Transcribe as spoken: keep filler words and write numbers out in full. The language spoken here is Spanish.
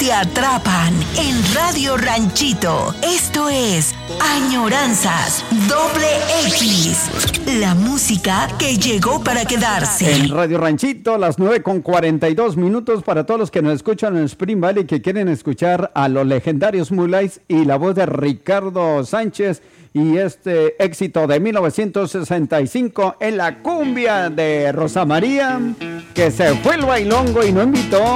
te atrapan en Radio Ranchito. Esto es Añoranzas Doble X, la música que llegó para quedarse. En Radio Ranchito, las nueve con cuarenta y dos minutos, para todos los que nos escuchan en Spring Valley, que quieren escuchar a los legendarios Mulais y la voz de Ricardo Sánchez y este éxito de mil novecientos sesenta y cinco en la cumbia de Rosa María, que se fue el bailongo y no invitó